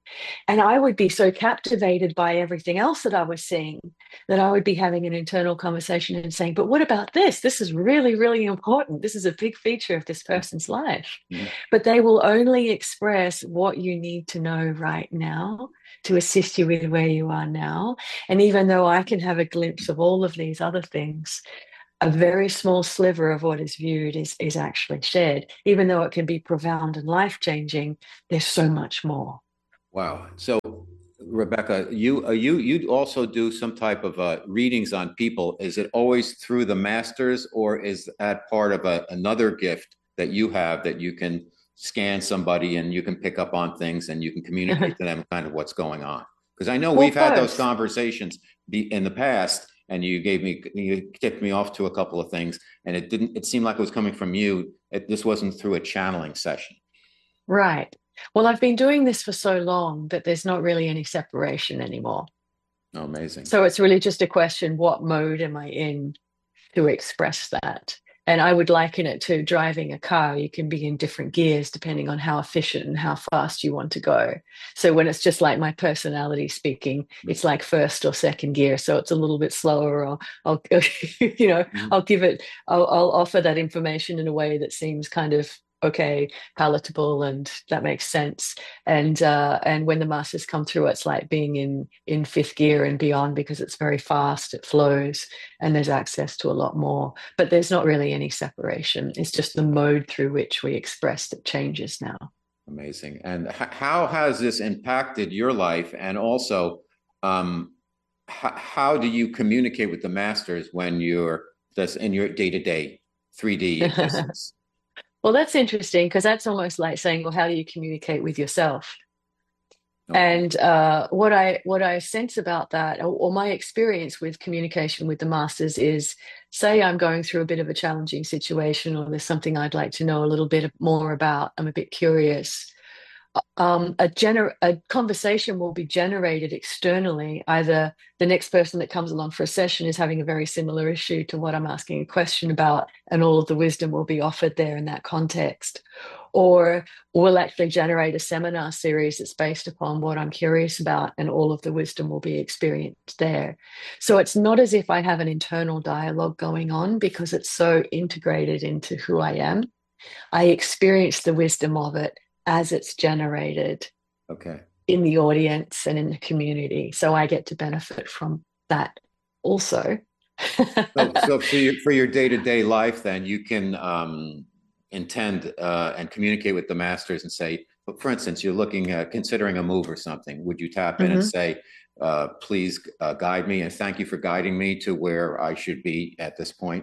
And I would be so captivated by everything else that I was seeing that I would be having an internal conversation and saying, but what about this? This is really, really important. This is a big feature of this person's life. Mm-hmm. But they will only express what you need to know right now to assist you with where you are now. And even though I can have a glimpse of all of these other things, a very small sliver of what is viewed is, is actually shared. Even though it can be profound and life-changing, there's so much more. Wow. So, Rebecca, you uh, you you also do some type of uh, readings on people. Is it always through the masters, or is that part of a, another gift that you have that you can scan somebody and you can pick up on things and you can communicate to them kind of what's going on? Because I know well, we've had those conversations be, in the past, and you gave me you tipped me off to a couple of things, and it didn't. It seemed like it was coming from you. It, this wasn't through a channeling session, right? Well, I've been doing this for so long that there's not really any separation anymore. Oh, amazing. So it's really just a question, what mode am I in to express that? And I would liken it to driving a car. You can be in different gears depending on how efficient and how fast you want to go. So when it's just like my personality speaking, it's like first or second gear. So it's a little bit slower, or I'll, you know, mm-hmm. I'll give it, I'll, I'll offer that information in a way that seems kind of okay, palatable, and that makes sense. And uh, and when the masters come through, it's like being in in fifth gear and beyond, because it's very fast, it flows, and there's access to a lot more. But there's not really any separation. It's just the mode through which we express that changes now. Amazing. And h- how has this impacted your life? And also, um, h- how do you communicate with the masters when you're that's in your day-to-day three D existence? Well, that's interesting, because that's almost like saying, well, how do you communicate with yourself? Okay. And uh, what I what I sense about that, or, or my experience with communication with the masters is, say I'm going through a bit of a challenging situation, or there's something I'd like to know a little bit more about, I'm a bit curious. Um, a, gener- a conversation will be generated externally. Either the next person that comes along for a session is having a very similar issue to what I'm asking a question about, and all of the wisdom will be offered there in that context. Or we'll actually generate a seminar series that's based upon what I'm curious about, and all of the wisdom will be experienced there. So it's not as if I have an internal dialogue going on, because it's so integrated into who I am. I experience the wisdom of it as it's generated okay. in the audience and in the community. So I get to benefit from that also. so, so for your, for your day-to-day life, then you can um, intend uh, and communicate with the masters and say, for instance, you're looking at considering a move or something. Would you tap in mm-hmm. and say, uh, please uh, guide me, and thank you for guiding me to where I should be at this point?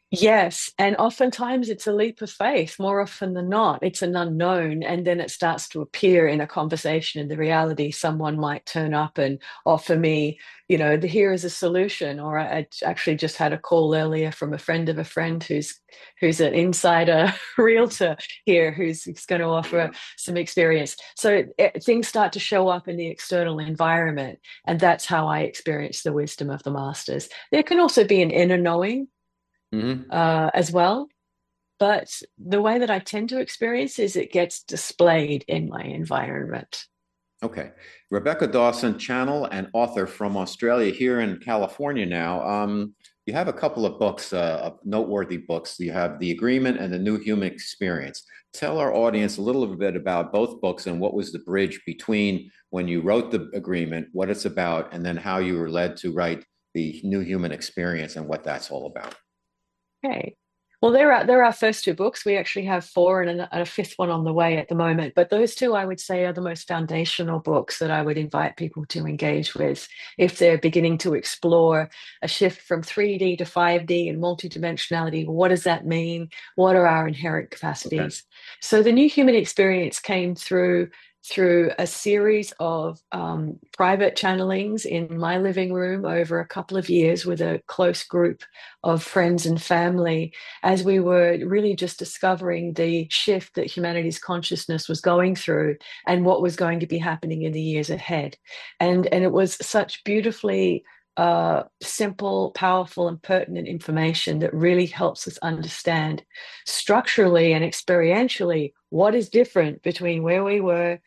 Yes. And oftentimes it's a leap of faith. More often than not, it's an unknown. And then it starts to appear in a conversation. In the reality, someone might turn up and offer me, you know, the, here is a solution. Or I, I actually just had a call earlier from a friend of a friend who's who's an insider realtor here, who's, who's going to offer some experience. So it, things start to show up in the external environment. And that's how I experience the wisdom of the masters. There can also be an inner knowing. Mm-hmm. Uh, as well. But the way that I tend to experience is it gets displayed in my environment. Okay. Rebecca Dawson, channel and author from Australia, here in California now. Um, you have a couple of books, uh, noteworthy books. You have The Agreement and The New Human Experience. Tell our audience a little bit about both books and what was the bridge between when you wrote The Agreement, what it's about, and then how you were led to write The New Human Experience and what that's all about. Okay. Well, there are there are our first two books. We actually have four and a, a fifth one on the way at the moment. But those two, I would say, are the most foundational books that I would invite people to engage with if they're beginning to explore a shift from three D to five D and multidimensionality. What does that mean? What are our inherent capacities? Okay. So the New Human Experience came through through a series of um, private channelings in my living room over a couple of years with a close group of friends and family, as we were really just discovering the shift that humanity's consciousness was going through and what was going to be happening in the years ahead. And, and it was such beautifully Uh, simple, powerful, and pertinent information that really helps us understand structurally and experientially what is different between where we were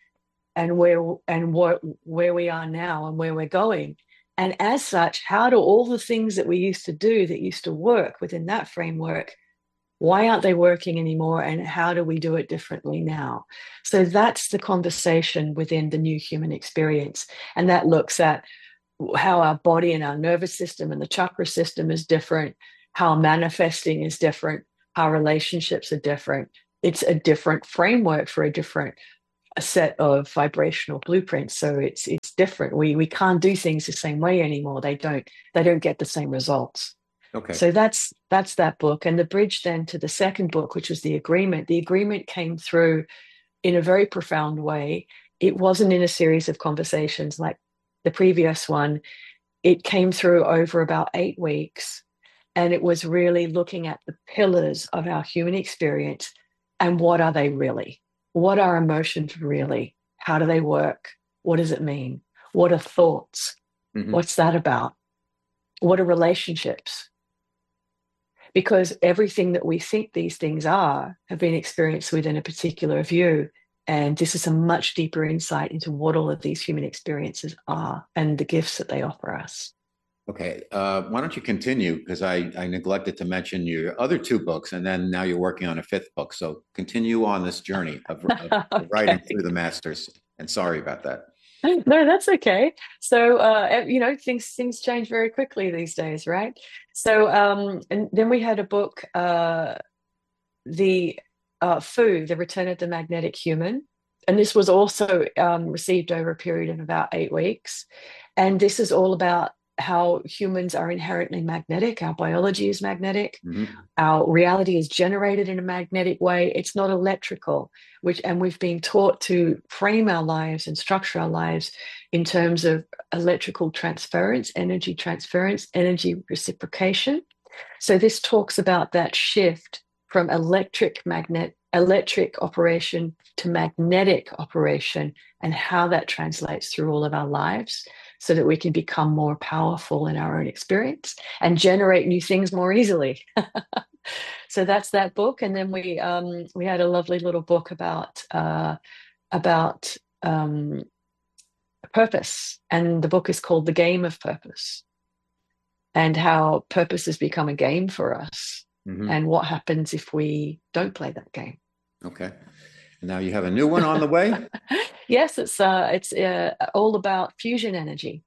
and where and what where we are now and where we're going. And as such, how do all the things that we used to do that used to work within that framework, why aren't they working anymore? And how do we do it differently now? So that's the conversation within the new human experience. And that looks at how our body and our nervous system and the chakra system is different, how manifesting is different, how relationships are different. It's a different framework for a different a set of vibrational blueprints. So it's it's different. We we can't do things the same way anymore. They don't they don't get the same results. Okay. So that's that's that book. And the bridge then to the second book, which was The Agreement. The Agreement came through in a very profound way. It wasn't in a series of conversations like the previous one. It came through over about eight weeks. And it was really looking at the pillars of our human experience and what are they really? What are emotions really? How do they work? What does it mean? What are thoughts? Mm-hmm. What's that about? What are relationships? Because everything that we think these things are have been experienced within a particular view. And this is a much deeper insight into what all of these human experiences are and the gifts that they offer us. Okay, uh, why don't you continue? Because I, I neglected to mention your other two books, and then now you're working on a fifth book. So continue on this journey of, of okay. writing through the masters. And sorry about that. No, that's okay. So, uh, you know, things things change very quickly these days, right? So, um, and then we had a book, uh, the uh, Fu, The Return of the Magnetic Human. And this was also um, received over a period of about eight weeks. And this is all about how humans are inherently magnetic. Our biology is magnetic. Mm-hmm. Our reality is generated in a magnetic way. It's not electrical, which, and we've been taught to frame our lives and structure our lives in terms of electrical transference, energy transference, energy reciprocation. So this talks about that shift from electric magnet, electric operation to magnetic operation and how that translates through all of our lives, so that we can become more powerful in our own experience and generate new things more easily. So that's that book. And then we um, we had a lovely little book about uh, about um, purpose. And the book is called The Game of Purpose, and how purpose has become a game for us, mm-hmm. and what happens if we don't play that game. Okay. Now you have a new one on the way? Yes, it's uh, it's uh, all about fusion energy,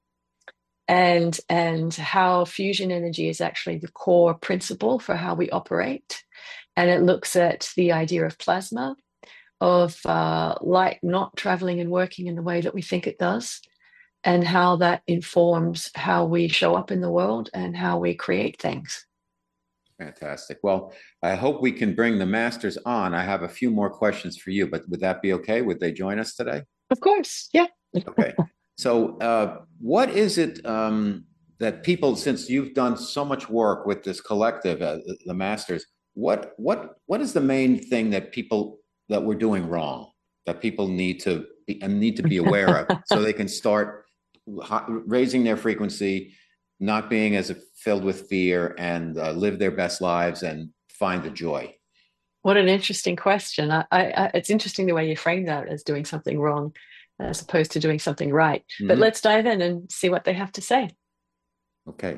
and and how fusion energy is actually the core principle for how we operate. And it looks at the idea of plasma, of uh, light not traveling and working in the way that we think it does, and how that informs how we show up in the world and how we create things. Fantastic. Well, I hope we can bring the masters on. I have a few more questions for you, but would that be okay? Would they join us today? Of course. Yeah. Okay. So uh, what is it um, that people, since you've done so much work with this collective, uh, the masters, what what what is the main thing that people that we're doing wrong, that people need to be, and need to be aware of so they can start raising their frequency, not being as filled with fear, and uh, live their best lives and find the joy? What an interesting question. I, I, it's interesting the way you frame that as doing something wrong as opposed to doing something right. Mm-hmm. But let's dive in and see what they have to say. Okay.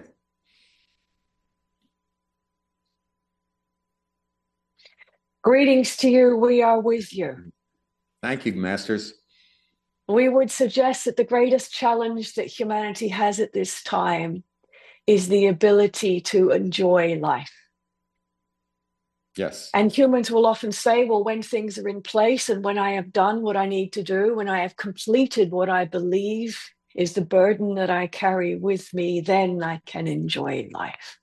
Greetings to you. We are with you. Thank you, masters. We would suggest that the greatest challenge that humanity has at this time is the ability to enjoy life. Yes. And humans will often say, well, when things are in place and when I have done what I need to do, when I have completed what I believe is the burden that I carry with me, then I can enjoy life.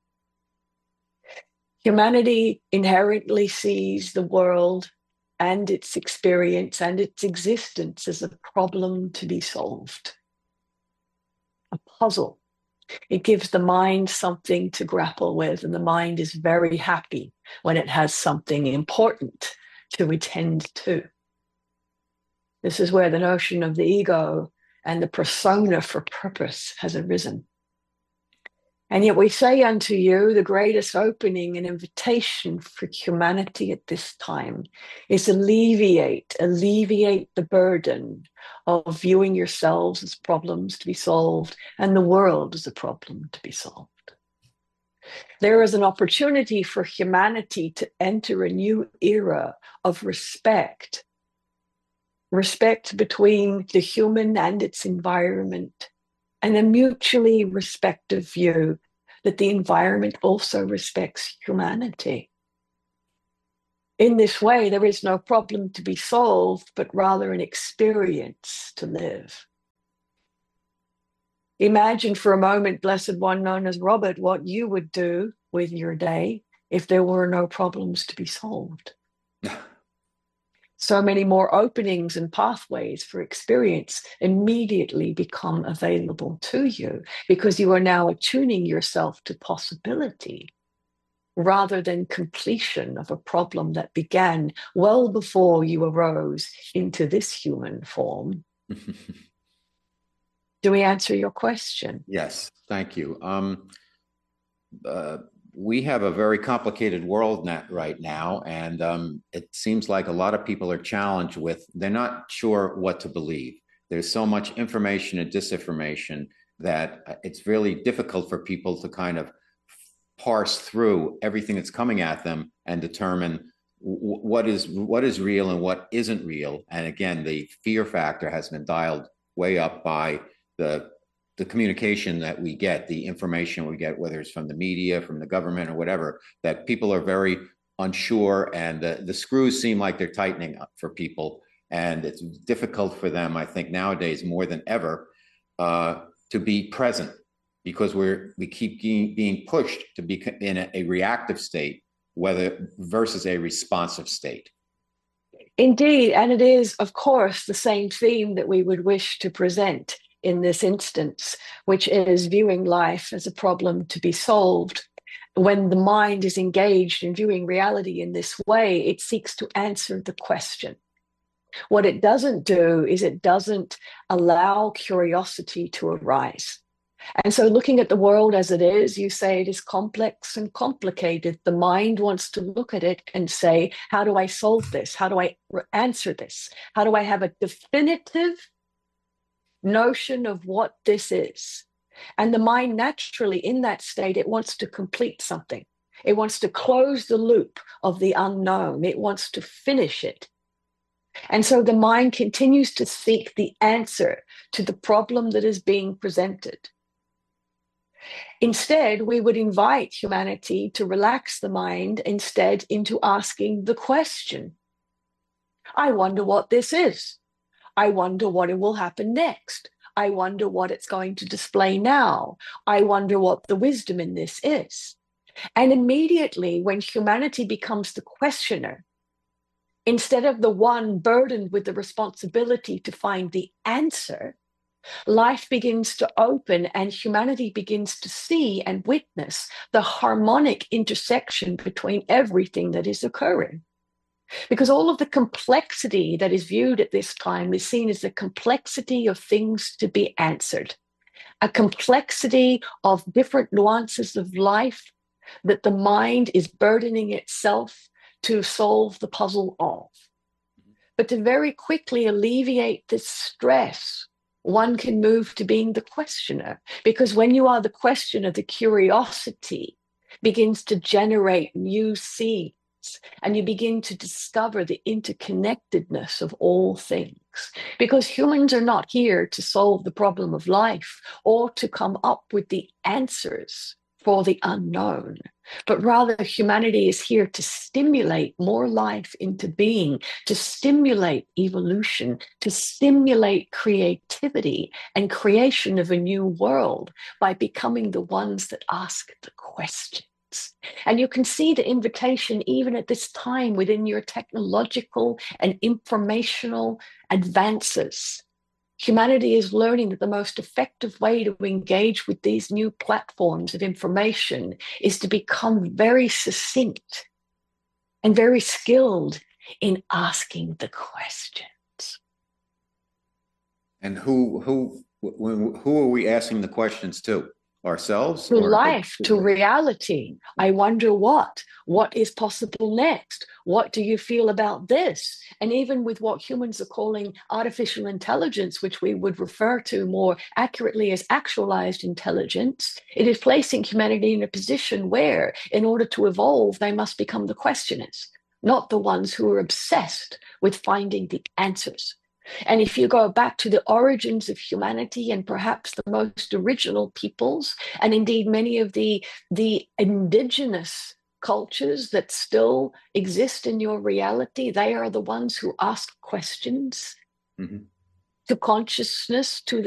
Humanity inherently sees the world and its experience and its existence as a problem to be solved, a puzzle. It gives the mind something to grapple with, and the mind is very happy when it has something important to attend to. This is where the notion of the ego and the persona for purpose has arisen. And yet we say unto you, the greatest opening and invitation for humanity at this time is alleviate, alleviate the burden of viewing yourselves as problems to be solved and the world as a problem to be solved. There is an opportunity for humanity to enter a new era of respect, respect between the human and its environment, and a mutually respective view that the environment also respects humanity. In this way, there is no problem to be solved, but rather an experience to live. Imagine for a moment, Blessed One known as Robert, what you would do with your day if there were no problems to be solved. So many more openings and pathways for experience immediately become available to you because you are now attuning yourself to possibility rather than completion of a problem that began well before you arose into this human form. Do we answer your question? Yes, thank you. Um, uh, we have a very complicated world net right now, and um, it seems like a lot of people are challenged with, they're not sure what to believe. There's so much information and disinformation that it's really difficult for people to kind of parse through everything that's coming at them and determine w- what is what is real and what isn't real. And again, the fear factor has been dialed way up by the the communication that we get, the information we get, whether it's from the media, from the government or whatever, that people are very unsure, and the, the screws seem like they're tightening up for people. And it's difficult for them, I think nowadays more than ever, uh, to be present, because we're we keep being, being pushed to be in a, a reactive state, whether versus a responsive state. Indeed, and it is, of course, the same theme that we would wish to present in this instance, which is viewing life as a problem to be solved. When the mind is engaged in viewing reality in this way, it seeks to answer the question. What it doesn't do is it doesn't allow curiosity to arise. And so looking at the world as it is, you say it is complex and complicated. The mind wants to look at it and say, how do I solve this? How do I answer this? How do I have a definitive notion of what this is? And the mind naturally in that state, it wants to complete something. It wants to close the loop of the unknown. It wants to finish it. And so the mind continues to seek the answer to the problem that is being presented. Instead, we would invite humanity to relax the mind instead into asking the question. I wonder what this is. I wonder what it will happen next. I wonder what it's going to display now. I wonder what the wisdom in this is. And immediately when humanity becomes the questioner, instead of the one burdened with the responsibility to find the answer, life begins to open and humanity begins to see and witness the harmonic intersection between everything that is occurring. Because all of the complexity that is viewed at this time is seen as the complexity of things to be answered, a complexity of different nuances of life that the mind is burdening itself to solve the puzzle of. But to very quickly alleviate this stress, one can move to being the questioner, because when you are the questioner, the curiosity begins to generate new seeds. And you begin to discover the interconnectedness of all things. Because humans are not here to solve the problem of life or to come up with the answers for the unknown, but rather humanity is here to stimulate more life into being, to stimulate evolution, to stimulate creativity and creation of a new world by becoming the ones that ask the question. And you can see the invitation even at this time within your technological and informational advances. Humanity is learning that the most effective way to engage with these new platforms of information is to become very succinct and very skilled in asking the questions. And who who who are we asking the questions to? ourselves? To or- life, to reality. I wonder what? What is possible next? What do you feel about this? And even with what humans are calling artificial intelligence, which we would refer to more accurately as actualized intelligence, it is placing humanity in a position where, in order to evolve, they must become the questioners, not the ones who are obsessed with finding the answers. And if you go back to the origins of humanity and perhaps the most original peoples, and indeed many of the, the indigenous cultures that still exist in your reality, they are the ones who ask questions Mm-hmm. to consciousness, to